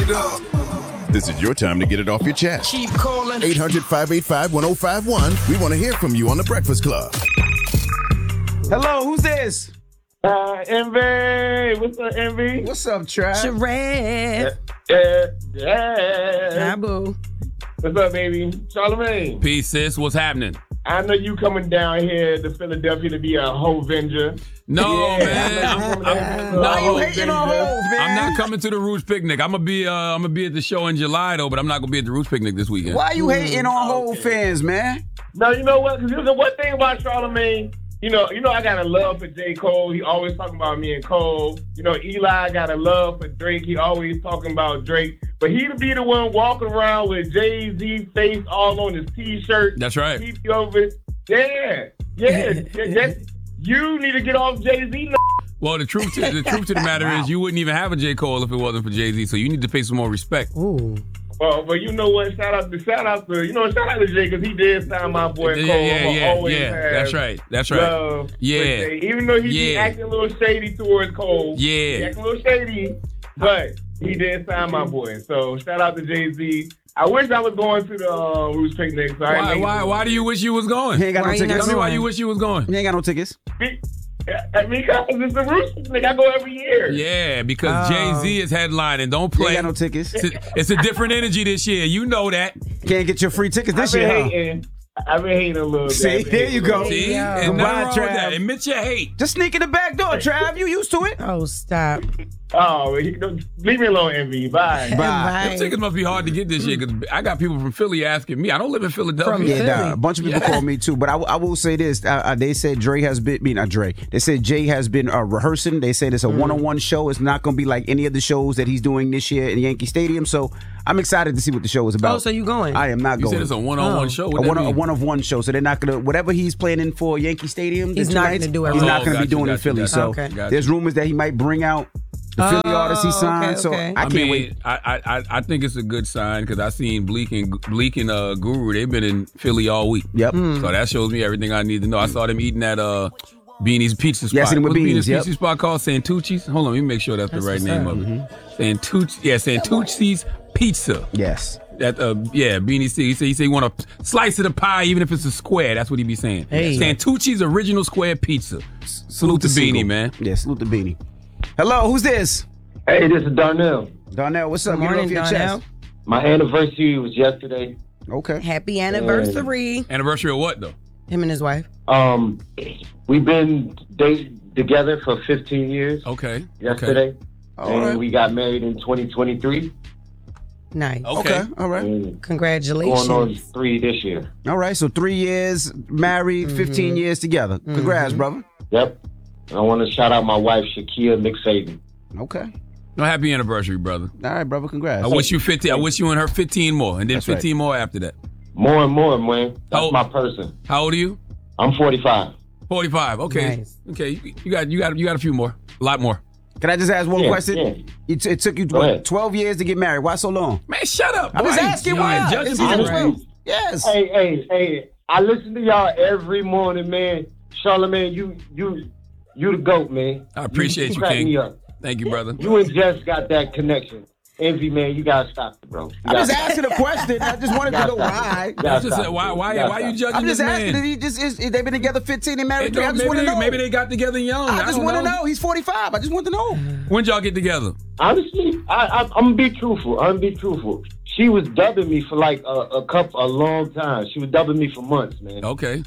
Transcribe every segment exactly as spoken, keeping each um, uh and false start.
it up. This is your time to get it off your chest. Keep calling. eight hundred, five eight five, one oh five one. We want to hear from you on The Breakfast Club. Hello, who's this? Uh, Envy. What's up, Envy? What's up, Trav? Sheree. Yeah, yeah. Hi, boo. What's up, baby? Charlamagne. Peace, sis. What's happening? I know you coming down here to Philadelphia to be a Hovenger. No, Yeah, man. I know you I'm, coming down here to be a Why you Hovenger. hating on Hove, man? I'm not coming to the Roots picnic. I'm gonna be. Uh, I'm gonna be at the show in July though, but I'm not gonna be at the Roots picnic this weekend. Why you hating on Hove Okay. fans, man? No, you know what? Because there's one thing about Charlamagne. You know, you know, I got a love for J. Cole. He always talking about me and Cole. You know, Eli got a love for Drake. He always talking about Drake. But he'd be the one walking around with Jay-Z face all on his T-shirt. That's right. He be over. Yeah, yeah. That's, you need to get off Jay-Z. Well, the truth, the truth to the matter is, you wouldn't even have a J. Cole if it wasn't for Jay-Z. So you need to pay some more respect. Ooh. Well, but you know what? Shout out to shout out to you know shout out to Jay because he did sign my boy Yeah, Cole. yeah, I'ma yeah, always yeah. have That's right. That's right. love for Yeah. Jay. Even though he be Yeah. acting a little shady towards Cole. Yeah. He acting a little shady, but he did sign my boy. So shout out to Jay-Z. I wish I was going to the uh, Roots picnic. So I Why? ain't Why? Why do you wish you was going? He ain't got Why no you tickets. Tell me why going? you wish you was going. He ain't got no tickets. Be- uh, because it's the Roots picnic. I go every year. Yeah, because Oh. Jay-Z is headlining. Don't He play. ain't got no tickets. It's a, it's a different energy this year. You know that. Can't get your free tickets I've this been year, huh? hating. I've been hating a little bit. See, I've been there hating you a little go. bit. See? Yeah. And nothing Goodbye, wrong with Trav. that. Admit your hate. Just sneak in the back door, Trav. You used to it. Oh, stop. Oh, you know, leave me alone, Envy. Bye. Bye. Bye. Them tickets must be hard to get this year because I got people from Philly asking me. I don't live in Philadelphia. From Yeah, Philly. nah, a bunch of people Yeah. call me too, but I, w- I will say this: uh, uh, they said Dre has been, I mean, not Dre. They said Jay has been uh, rehearsing. They said it's a one-on-one show. It's not going to be like any of the shows that he's doing this year in Yankee Stadium. So I'm excited to see what the show is about. Oh, so you going? I am not You going. said it's a one-on-one Oh. show. a What that one, a mean? one of one show. So they're not gonna whatever he's planning for Yankee Stadium. the He's two not nights, gonna do it He's right. not Oh, going to be gotcha, doing it in gotcha, Philly. gotcha. So Okay. Gotcha. there's rumors that he might bring out the Philly Oh, artists he signed. okay, so okay. I I can't mean, wait. I, I I think it's a good sign because I seen Bleak and Bleak and uh, Guru. They've been in Philly all week. Yep. Hmm. So that shows me everything I need to know. I saw them eating at uh, Beanie's Pizza Spot. Yeah, I seen them with What's Beanie's, Beanie's yep. Pizza Spot called? Santucci's? Hold on, let me make sure that's, the right name of it. Santucci, yeah, Santucci's Pizza. Yes. That uh, yeah, Beanie C. He said he said he want a slice of the pie, even if it's a square. That's what he be saying. Hey. Santucci's original square pizza. Salute to Seagull. Beanie, man. Yeah, salute to Beanie. Hello, who's this? Hey, this is Darnell. Darnell, what's up? Good Get it morning, off your Darnell. chest. My anniversary was yesterday. Okay. Happy anniversary. Anniversary of what though? Him and his wife. Um, we've been dating together for fifteen years. Okay. Yesterday, All and right. we got married in twenty twenty-three. Nice. Okay. Okay. All right. And Congratulations. going on three this year. All right. So three years married, fifteen years together. Congrats, brother. Yep. I want to shout out my wife, Shakia McFadden. Okay. No, happy anniversary, brother. All right, brother. Congrats. I wish you fifteen. I wish you and her fifteen more, and then That's right. fifteen more after that. More and more, man. That's Oh. my person. How old are you? I'm forty-five. Forty-five. Okay. Nice. Okay. You, you got you got you got a few more. A lot more. Can I just ask one Yeah, question? yeah. It, it took you Go what, ahead. twelve years to get married. Why so long? Man, shut up. I'm just boy. asking You why. ain't judging It's me. either Honestly. way. Yes. Hey, hey, hey! I listen to y'all every morning, man. Charlamagne, you, you, you the goat, man. I appreciate you, crack King. me up. Thank you, brother. You and Jess got that connection. Envy, man, you gotta stop it, bro. You I'm just gotta- asking a question. I just wanted to gotta know stop why. it. You I gotta just stop said, it, why bro. why You gotta why you stop judging I'm just this asking. man? If he just is, they've been together fifteen and married It three. I don't- just want to maybe, know. they, maybe they got together young. I just don't want to know. He's forty-five. I just want to know. When y'all get together? it. Honestly, I, I, I'm gonna be truthful. I'm gonna be truthful. She was dubbing me for like a, a couple, a long time. She was dubbing me for months, man. Okay.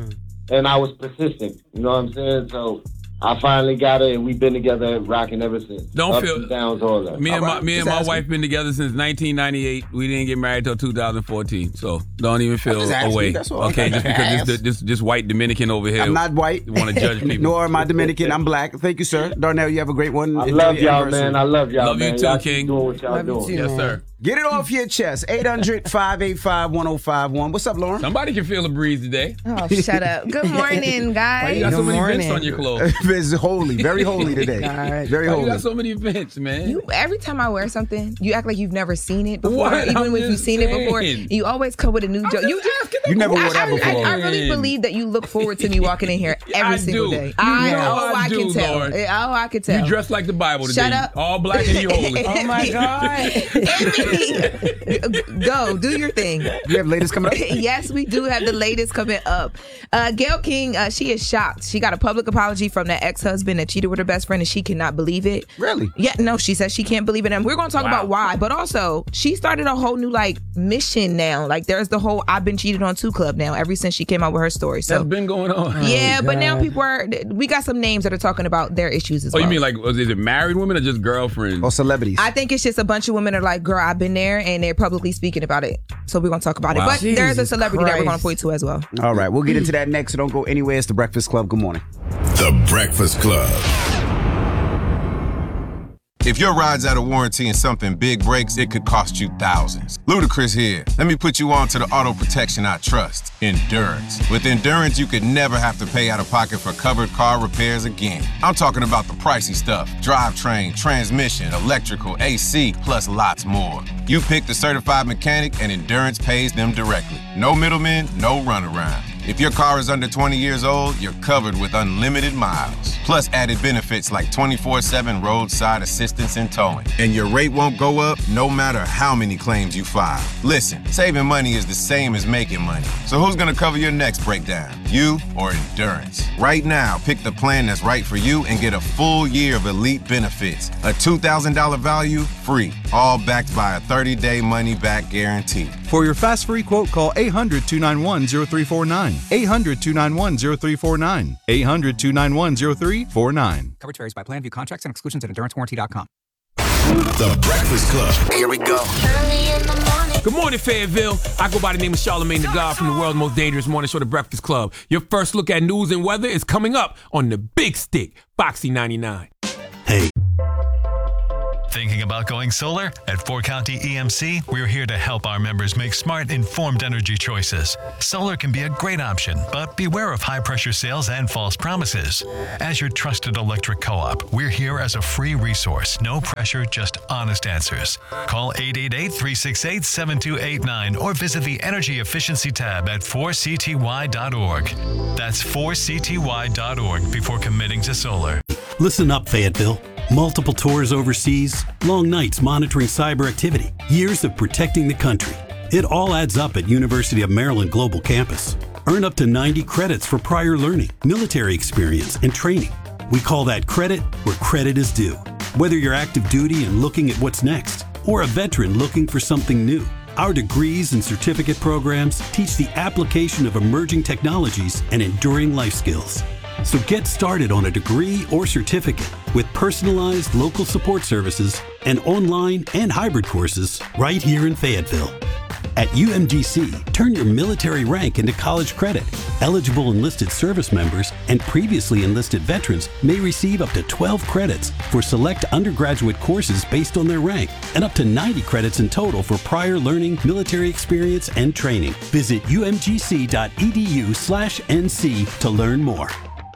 And I was persistent. You know what I'm saying? So I finally got her, and we've been together, rocking ever since. Don't Ups feel- and downs, all that. Me and All my right, me and just my asking. wife been together since nineteen ninety-eight. We didn't get married till two thousand fourteen. So don't even feel just asking, away. that's all. Okay, just because this, this this white Dominican over here. I'm not white. Want to judge people? Nor am I Dominican. I'm black. Thank you, sir. Darnell, you have a great one. I Enjoy love your y'all, anniversary. man. I love y'all, Love you man. too, y'all King. Keep doing what y'all Love you doing. too. Yes, man. sir. Get it off your chest. eight hundred, five eight five, one oh five one. What's up, Lauren? Somebody can feel a breeze today. Oh, shut up. Good morning, Why you got guys. so many morning. vents on your clothes? It's holy. Very holy today. God. Very Why you holy. got so many vents, man? You every time I wear something, you act like you've never seen it before. What? Even I'm if you've just seen it before, saying. you always come with a new joke. You just just asking You never wore I, that I, before. I, I really believe that you look forward to me walking in here every I single do. day. You I know oh, I I do, can tell. Lord. Oh, I can tell. You dress like the Bible today. Shut up. All black and you holy. Oh my God. Go, do your thing. You have latest coming up? Yes, we do have the latest coming up. Uh, Gayle King, uh, she is shocked. She got a public apology from that ex-husband that cheated with her best friend, and she cannot believe it. Really? Yeah, no, she says she can't believe it. And we're going to talk Wow. about why. But also, she started a whole new, like, mission now. Like, there's the whole I've been cheated on too club now, ever since she came out with her story. So, That's been going on. yeah, Oh, but now God. people are, we got some names that are talking about their issues as Oh, well. you mean like, was- is it married women or just girlfriends? Or celebrities? I think it's just a bunch of women that are like, girl, I've been there, and they're publicly speaking about it. So we're going to talk about Wow. it. But there's a Jesus celebrity that we're going to Christ. point to as well. All right, we'll get into that next, so don't go anywhere. It's The Breakfast Club. Good morning. The Breakfast Club. If your ride's out of warranty and something big breaks, it could cost you thousands. Ludacris here. Let me put you on to the auto protection I trust, Endurance. With Endurance, you could never have to pay out of pocket for covered car repairs again. I'm talking about the pricey stuff, drivetrain, transmission, electrical, A C, plus lots more. You pick the certified mechanic and Endurance pays them directly. No middlemen, no runaround. If your car is under twenty years old, you're covered with unlimited miles. Plus added benefits like twenty-four seven roadside assistance and towing. And your rate won't go up no matter how many claims you file. Listen, saving money is the same as making money. So who's gonna cover your next breakdown? You or Endurance? Right now, pick the plan that's right for you and get a full year of elite benefits. A two thousand dollars value, free. All backed by a thirty-day money-back guarantee. For your fast free quote, call eight hundred, two nine one, zero three four nine. eight hundred, two nine one, zero three four nine. eight hundred, two nine one, zero three four nine. Coverage varies by plan. View contracts and exclusions at endurance warranty dot com. The Breakfast Club. Here we go. Good morning, Fayetteville. I go by the name of Charlamagne the God from the world's most dangerous morning show, The Breakfast Club. Your first look at news and weather is coming up on the Big Stick, Foxy ninety-nine. Hey. Thinking about going solar? At Four County E M C, we're here to help our members make smart, informed energy choices. Solar can be a great option, but beware of high-pressure sales and false promises. As your trusted electric co-op, we're here as a free resource. No pressure, just honest answers. Call eight eight eight, three six eight, seven two eight nine or visit the Energy Efficiency tab at four c t y dot org. That's four c t y dot org before committing to solar. Listen up, Fayetteville. Multiple tours overseas, long nights monitoring cyber activity, years of protecting the country. It all adds up at University of Maryland Global Campus. Earn up to ninety credits for prior learning, military experience, and training. We call that credit where credit is due. Whether you're active duty and looking at what's next, or a veteran looking for something new, our degrees and certificate programs teach the application of emerging technologies and enduring life skills. So get started on a degree or certificate with personalized local support services and online and hybrid courses right here in Fayetteville. At U M G C, turn your military rank into college credit. Eligible enlisted service members and previously enlisted veterans may receive up to twelve credits for select undergraduate courses based on their rank and up to ninety credits in total for prior learning, military experience, and training. Visit u m g c dot e d u slash n c to learn more.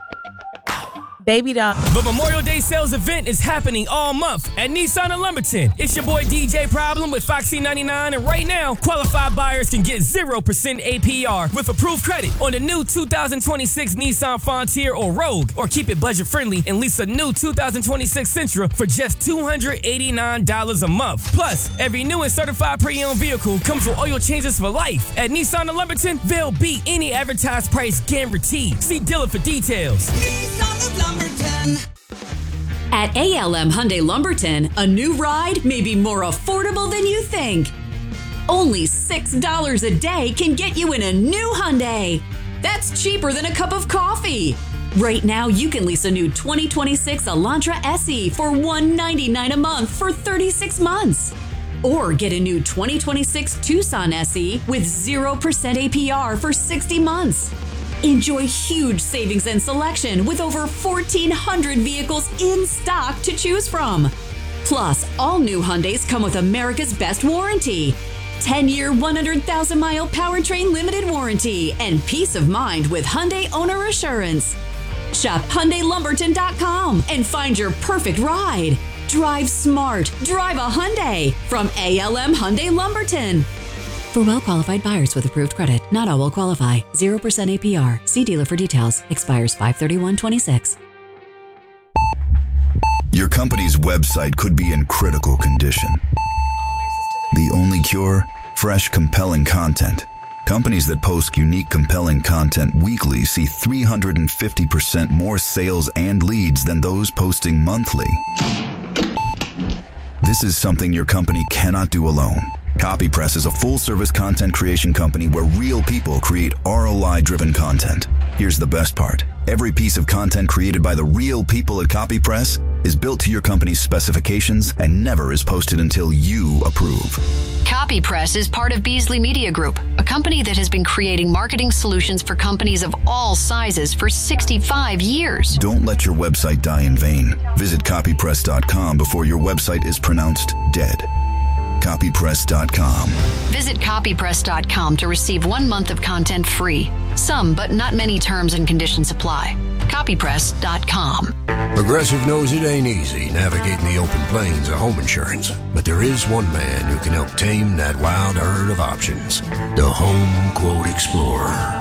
Baby doll. The Memorial Day sales event is happening all month at Nissan of Lumberton. It's your boy D J Problem with Foxy ninety-nine, and right now, qualified buyers can get zero percent A P R with approved credit on the new two thousand twenty-six Nissan Frontier or Rogue, or keep it budget friendly and lease a new two thousand twenty-six Sentra for just two hundred eighty-nine dollars a month. Plus, every new and certified pre-owned vehicle comes with oil changes for life. At Nissan of Lumberton, they'll beat any advertised price guaranteed. See dealer for details. At A L M Hyundai Lumberton, a new ride may be more affordable than you think. Only six dollars a day can get you in a new Hyundai. That's cheaper than a cup of coffee. Right now, you can lease a new twenty twenty-six Elantra S E for one hundred ninety-nine dollars a month for thirty-six months. Or get a new twenty twenty-six Tucson S E with zero percent A P R for sixty months. Enjoy huge savings and selection with over fourteen hundred vehicles in stock to choose from. Plus, all new Hyundais come with America's best warranty. ten-year, one hundred thousand mile powertrain limited warranty and peace of mind with Hyundai Owner Assurance. Shop Hyundai Lumberton dot com and find your perfect ride. Drive smart. Drive a Hyundai from A L M Hyundai Lumberton. For well-qualified buyers with approved credit, not all will qualify. zero percent A P R. See dealer for details. Expires five thirty-one twenty-six. Your company's website could be in critical condition. The only cure? Fresh, compelling content. Companies that post unique, compelling content weekly see three hundred fifty percent more sales and leads than those posting monthly. This is something your company cannot do alone. CopyPress is a full-service content creation company where real people create R O I-driven content. Here's the best part. Every piece of content created by the real people at CopyPress is built to your company's specifications and never is posted until you approve. CopyPress is part of Beasley Media Group, a company that has been creating marketing solutions for companies of all sizes for sixty-five years. Don't let your website die in vain. Visit copypress dot com before your website is pronounced dead. copypress dot com. Visit copypress dot com to receive one month of content free. Some, but not many terms and conditions apply. copypress dot com. Progressive knows it ain't easy navigating the open plains of home insurance, but there is one man who can help tame that wild herd of options. The Home Quote Explorer.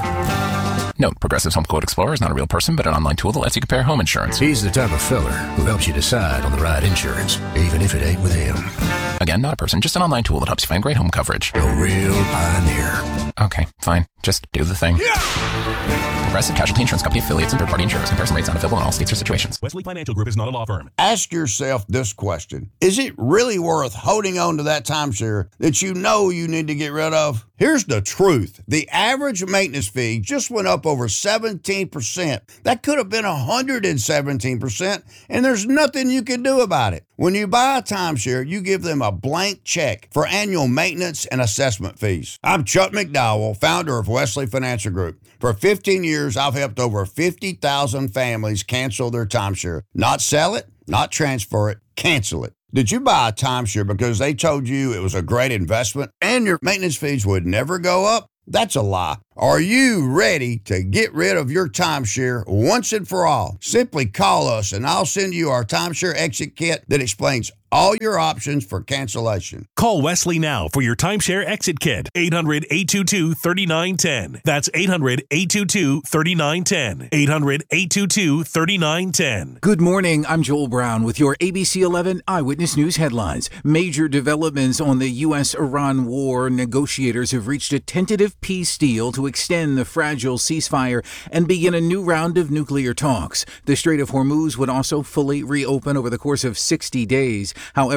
Note, Progressive's Home Quote Explorer is not a real person, but an online tool that lets you compare home insurance. He's the type of feller who helps you decide on the right insurance, even if it ain't with him. Again, not a person, just an online tool that helps you find great home coverage. A real pioneer. Okay, fine. Just do the thing. Yeah! Progressive Casualty Insurance Company affiliates and third-party insurers. Comparison rates not available in all states or situations. Wesley Financial Group is not a law firm. Ask yourself this question. Is it really worth holding on to that timeshare that you know you need to get rid of? Here's the truth. The average maintenance fee just went up over seventeen percent. That could have been one hundred seventeen percent, and there's nothing you can do about it. When you buy a timeshare, you give them a blank check for annual maintenance and assessment fees. I'm Chuck McDowell, founder of Wesley Financial Group. For fifteen years, I've helped over fifty thousand families cancel their timeshare. Not sell it, not transfer it, cancel it. Did you buy a timeshare because they told you it was a great investment and your maintenance fees would never go up? That's a lie. Are you ready to get rid of your timeshare once and for all? Simply call us and I'll send you our timeshare exit kit that explains all your options for cancellation. Call Wesley now for your timeshare exit kit. eight hundred, eight two two, three nine one zero. That's eight hundred, eight two two, three nine one zero. eight hundred, eight two two, three nine one zero. Good morning. I'm Joel Brown with your A B C eleven Eyewitness News headlines. Major developments on the U S Iran war. Negotiators have reached a tentative peace deal to extend the fragile ceasefire and begin a new round of nuclear talks. The Strait of Hormuz would also fully reopen over the course of sixty days. However,